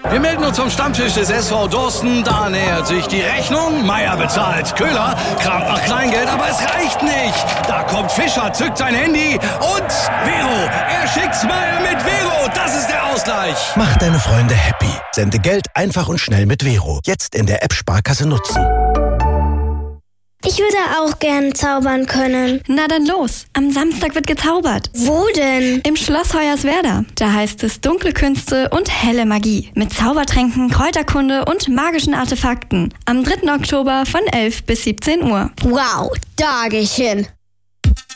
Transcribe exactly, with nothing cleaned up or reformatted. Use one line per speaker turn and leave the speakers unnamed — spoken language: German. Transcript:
Wir melden uns zum Stammtisch des S V Dorsten. Da nähert sich die Rechnung. Meier bezahlt. Köhler kramt nach Kleingeld, aber es reicht nicht. Da kommt Fischer, zückt sein Handy und Vero. Er schickt's Meier mit Vero. Das ist der Ausgleich.
Mach deine Freunde happy. Sende Geld einfach und schnell mit Vero. Jetzt in der App Sparkasse nutzen.
Ich würde auch gern zaubern können.
Na dann los, am Samstag wird gezaubert.
Wo denn?
Im Schloss Hoyerswerda. Da heißt es dunkle Künste und helle Magie. Mit Zaubertränken, Kräuterkunde und magischen Artefakten. Am dritten Oktober von elf bis siebzehn Uhr.
Wow, da geh ich hin.